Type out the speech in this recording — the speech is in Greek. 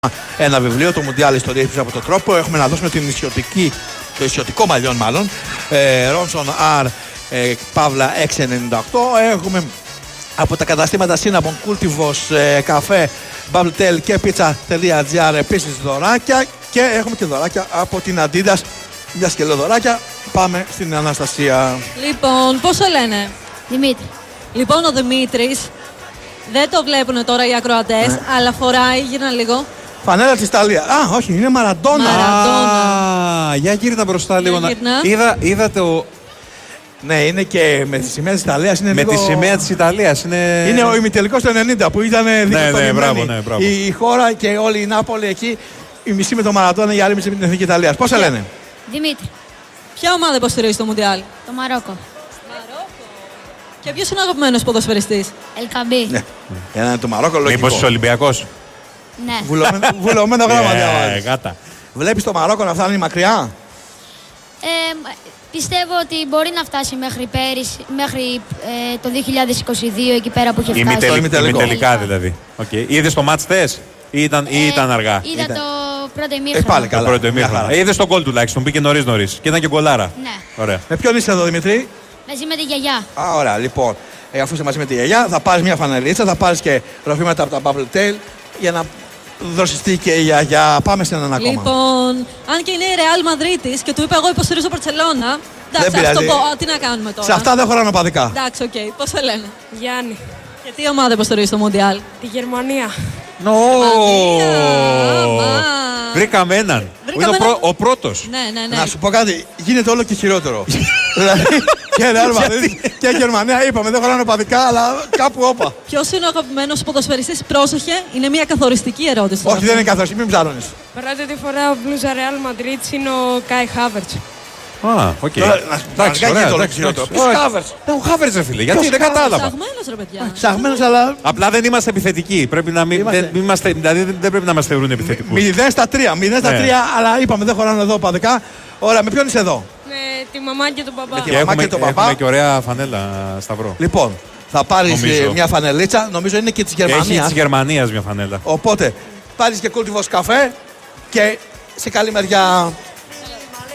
ένα βιβλίο, το Μουντιάλ Ιστορία πίσω από τον τρόπο. Έχουμε να δώσουμε το ισιωτικό μαλλιόν μάλλον. Ρόνσον R Παύλα 698. Έχουμε από τα καταστήματα Σίναμπον, Κούλτιβος, Καφέ, Bubbletel και Pizza.gr επίσης δωράκια. Και έχουμε και δωράκια από την Adidas. Μια και λέω δωράκια. Πάμε στην Αναστασία. Λοιπόν, πώς το λένε? Δημήτρη. Λοιπόν, ο Δημήτρης δεν το βλέπουν τώρα οι ακροατές, αλλά φοράει, γύρνα λίγο. Φανέλα της Ιταλίας. Α, όχι, είναι Μαραντόνα. Για γύρνα μπροστά λίγο. Είδα το. Ναι, είναι και με τη σημαία της Ιταλίας. Με τη σημαία της Ιταλίας. Είναι ο ημιτελικός του 90 που ήταν δικτυωμένη. Μπράβο. Η χώρα και όλη η Νάπολη εκεί, η μισή με τον Μαραντόνα, η άλλη μισή με την Εθνική Ιταλίας. Πώς σε λένε? Δημήτρη. Ποια ομάδα υποστηρίζει το Μουντιάλ? Το Μαρόκο. Και ποιος είναι ο αγαπημένος ποδοσφαιριστής? Ελκαμπή. Ναι. Είναι το Μαρόκο, λογικό. Μήπως ο Ολυμπιακός? Ναι. Βουλωμένο γράμμα διαβάζεις. Γάτα. Βλέπεις το Μαρόκο να φτάνει μακριά? Πιστεύω ότι μπορεί να φτάσει μέχρι το 2022 εκεί πέρα που είχε φτάσει. Ημιτελικά δηλαδή. Okay. Είδες το μάτς θες ή ήταν αργά? Είδα το πρώτο ημίχρονο. Πάλι καλά. Το πρώτο ημίχρονο. Είδες τον γκολ τουλάχιστον, μπήκε νωρίς. Και ήταν και γκολάρα. Ναι. Ωραία. Με ποιον είσαι εδώ, Δημητρή? Μαζί με τη γιαγιά. Α, ωραία, λοιπόν. Αφού είσαι μαζί με τη γιαγιά, θα πάρεις μια φανελίτσα, θα πάρεις και ροφήματα από τα Bubbletel για να δροσιστεί και η γιαγιά. Πάμε σε έναν ακόμα. Λοιπόν, αν και είναι η Real Μαδρίτης και του είπα εγώ υποστηρίζω Μπαρσελόνα. Εντάξει, ας το πω. Τι να κάνουμε τώρα. Σε αυτά δεν χωράνε οπαδικά. Εντάξει, οκ. Πώς σε λένε? Γιάννη. Και τι ομάδα υποστηρίζει στο Μουντιάλ? Τη Γερμανία. Βρήκαμε έναν. Είναι ο πρώτος. Ναι. Να σου πω κάτι, γίνεται όλο και χειρότερο. Δηλαδή και Real Madrid και Γερμανία, είπαμε δεν χωράνε οπαδικά, αλλά κάπου όπα. Ποιος είναι ο αγαπημένος ποδοσφαιριστής? Πρόσεχε, είναι μια καθοριστική ερώτηση. Όχι, δεν είναι καθοριστική, μην ψάρωνεις. Περάτε τη φορά ο μπλούζα Real Madrid είναι ο Κάι Χάβερτς. Α, οκ. Εντάξει, ο Χάβερτς ρε φίλε, γιατί δεν κατάλαβα. Ψαγμένος ρε παιδιά. Ψαγμένος, αλλά. Απλά δεν είμαστε επιθετικοί. Δηλαδή δεν πρέπει να μας θεωρούν επιθετικούς. 0 στα 3, αλλά είπαμε δεν χωράνε εδώ οπαδικά. Ωραία, με ποιον είσαι εδώ? Με τη μαμά και τον παπά. τη μαμά και τον παπά. Έχουμε και ωραία φανέλα, Σταυρό. Λοιπόν, θα πάρεις μια φανελίτσα, νομίζω είναι και της Γερμανίας. Έχει της Γερμανίας μια φανέλα. Οπότε, πάρεις και Κούλτιβος καφέ και σε καλή μεριά.